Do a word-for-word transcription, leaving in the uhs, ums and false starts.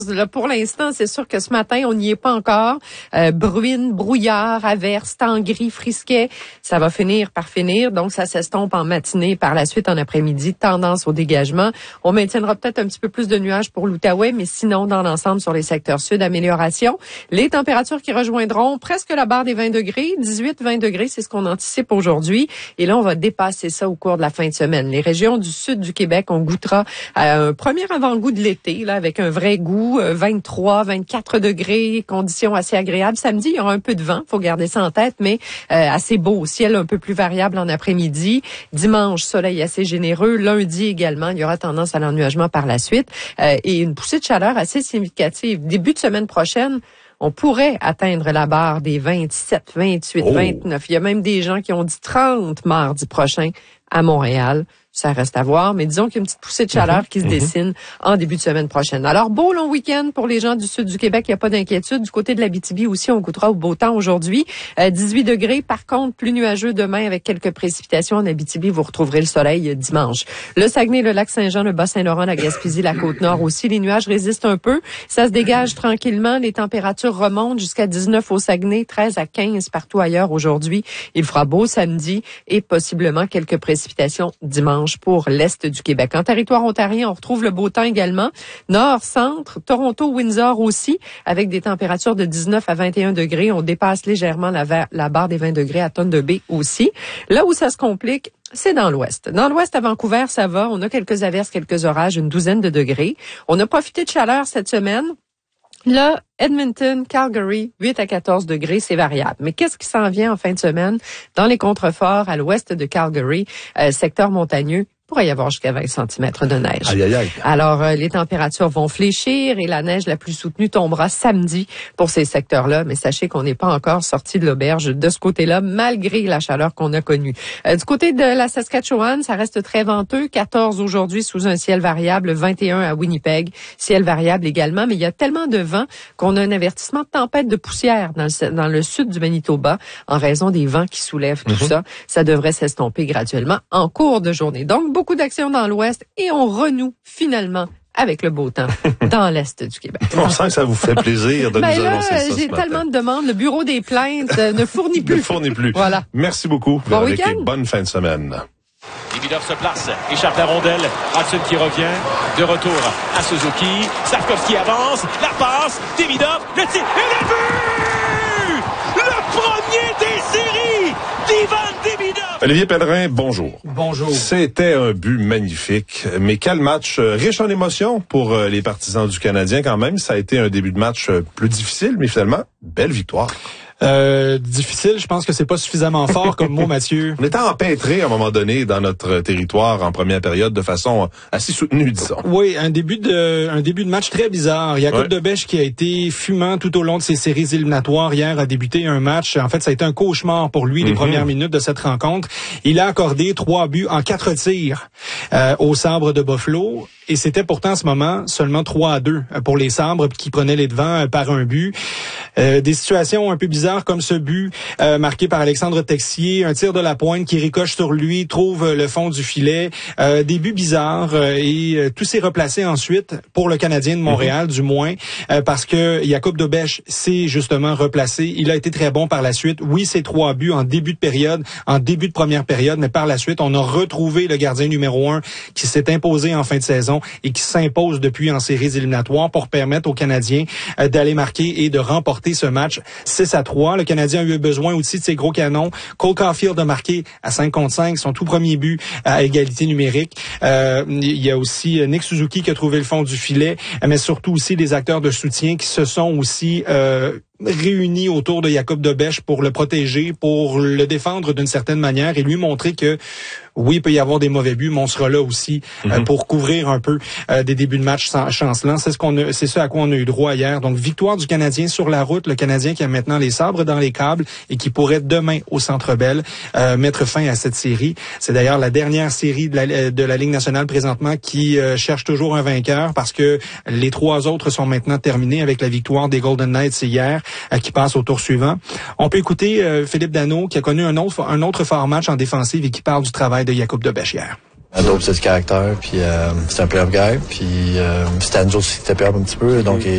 Là, pour l'instant, c'est sûr que ce matin, on n'y est pas encore. Euh, bruine, brouillard, averse, temps gris, frisquet. Ça va finir par finir. Donc, ça s'estompe en matinée. Par la suite, en après-midi, tendance au dégagement. On maintiendra peut-être un petit peu plus de nuages pour l'Outaouais, mais sinon, dans l'ensemble, sur les secteurs sud, amélioration. Les températures qui rejoindront presque la barre des vingt degrés. dix-huit vingt degrés, c'est ce qu'on anticipe aujourd'hui. Et là, on va dépasser ça au cours de la fin de semaine. Les régions du sud du Québec, on goûtera à un premier avant-goût de l'été, là, avec un vrai goût. vingt-trois, vingt-quatre degrés, conditions assez agréables. Samedi, il y aura un peu de vent, faut garder ça en tête, mais euh, assez beau. Ciel un peu plus variable en après-midi. Dimanche, soleil assez généreux. Lundi également, il y aura tendance à l'ennuagement par la suite. Euh, et une poussée de chaleur assez significative. Début de semaine prochaine, on pourrait atteindre la barre des vingt-sept, vingt-huit, oh. vingt-neuf. Il y a même des gens qui ont dit trente mardi prochain à Montréal. Ça reste à voir, mais disons qu'il y a une petite poussée de chaleur mm-hmm. qui se dessine mm-hmm. en début de semaine prochaine. Alors, beau long week-end pour les gens du sud du Québec, il n'y a pas d'inquiétude. Du côté de l'Abitibi aussi, on goûtera au beau temps aujourd'hui. Euh, dix-huit degrés, par contre, plus nuageux demain avec quelques précipitations en Abitibi. Vous retrouverez le soleil dimanche. Le Saguenay, le Lac-Saint-Jean, le Bas-Saint-Laurent, la Gaspésie, la Côte-Nord aussi. Les nuages résistent un peu. Ça se dégage tranquillement. Les températures remontent jusqu'à dix-neuf au Saguenay, treize à quinze partout ailleurs aujourd'hui. Il fera beau samedi et possiblement quelques précipitations dimanche pour l'Est du Québec. En territoire ontarien, on retrouve le beau temps également. Nord, centre, Toronto, Windsor aussi, avec des températures de dix-neuf à vingt et un degrés. On dépasse légèrement la, la barre des vingt degrés à Thunder Bay aussi. Là où ça se complique, c'est dans l'ouest. Dans l'ouest, à Vancouver, ça va. On a quelques averses, quelques orages, une douzaine de degrés. On a profité de chaleur cette semaine. Là, Edmonton, Calgary, huit à quatorze degrés, c'est variable. Mais qu'est-ce qui s'en vient en fin de semaine? Dans les contreforts, à l'ouest de Calgary, euh, secteur montagneux, il pourrait y avoir jusqu'à vingt centimètres de neige. Aïe, aïe, aïe. Alors, euh, les températures vont fléchir et la neige la plus soutenue tombera samedi pour ces secteurs-là. Mais sachez qu'on n'est pas encore sorti de l'auberge de ce côté-là, malgré la chaleur qu'on a connue. Euh, du côté de la Saskatchewan, ça reste très venteux. quatorze aujourd'hui sous un ciel variable, vingt et un à Winnipeg, ciel variable également. Mais il y a tellement de vent qu'on a un avertissement de tempête de poussière dans le, dans le sud du Manitoba en raison des vents qui soulèvent tout mm-hmm. ça. Ça devrait s'estomper graduellement en cours de journée. Donc, beaucoup d'actions dans l'ouest et on renoue finalement avec le beau temps dans l'est du Québec. On sent que ça vous fait plaisir de ben nous là, annoncer ça. J'ai tellement de demandes. Le bureau des plaintes ne fournit plus. Ne fournit plus. Voilà. Merci beaucoup. Bon avec week-end. Une bonne fin de semaine. Davidoff se place, échappe la rondelle, Hudson qui revient, de retour à Suzuki, Slavkovski avance, la passe, Davidoff, le tir, et le but! Le premier des séries d'Ivan Davidoff! Olivier Pellerin, bonjour. Bonjour. C'était un but magnifique, mais quel match riche en émotions pour les partisans du Canadien quand même. Ça a été un début de match plus difficile, mais finalement, belle victoire. Euh, difficile, je pense que c'est pas suffisamment fort comme mot, Mathieu. On était empêtré à un moment donné dans notre territoire en première période de façon assez soutenue, disons. Oui, un début de un début de match très bizarre. Jacob ouais. Debèche qui a été fumant tout au long de ses séries éliminatoires hier a débuté un match. En fait, ça a été un cauchemar pour lui les mm-hmm. premières minutes de cette rencontre. Il a accordé trois buts en quatre tirs euh, aux Sabres de Buffalo. Et c'était pourtant à ce moment seulement trois à deux pour les Sabres qui prenaient les devants par un but. Euh, des situations un peu bizarres comme ce but euh, marqué par Alexandre Texier, un tir de la pointe qui ricoche sur lui, trouve le fond du filet. Euh, des buts bizarres euh, et euh, tout s'est replacé ensuite pour le Canadien de Montréal, mm-hmm. du moins, euh, parce que Jacob Debèche s'est justement replacé. Il a été très bon par la suite. Oui, c'est trois buts en début de période, en début de première période, mais par la suite, on a retrouvé le gardien numéro un qui s'est imposé en fin de saison et qui s'impose depuis en séries éliminatoires pour permettre aux Canadiens euh, d'aller marquer et de remporter ce match six à trois. Le Canadien a eu besoin aussi de ses gros canons. Cole Caulfield a marqué à cinq contre cinq son tout premier but à égalité numérique. Euh, il y a aussi Nick Suzuki qui a trouvé le fond du filet, mais surtout aussi les acteurs de soutien qui se sont aussi euh, réunis autour de Jacob Debèche pour le protéger, pour le défendre d'une certaine manière et lui montrer que oui, il peut y avoir des mauvais buts, mais on sera là aussi mm-hmm. euh, pour couvrir un peu euh, des débuts de match chancelants. C'est ce qu'on a, c'est ce à quoi on a eu droit hier. Donc victoire du Canadien sur la route, le Canadien qui a maintenant les sabres dans les câbles et qui pourrait demain au Centre Bell euh, mettre fin à cette série. C'est d'ailleurs la dernière série de la, de la Ligue nationale présentement qui euh, cherche toujours un vainqueur parce que les trois autres sont maintenant terminés avec la victoire des Golden Knights hier euh, qui passe au tour suivant. On peut écouter euh, Philippe Danault qui a connu un autre un autre fort match en défensive et qui parle du travail de Jacob Debèche hier. Dope, c'est du caractère, puis euh, c'est un playoff guy, puis euh, Stan Jones aussi était playoff un petit peu, donc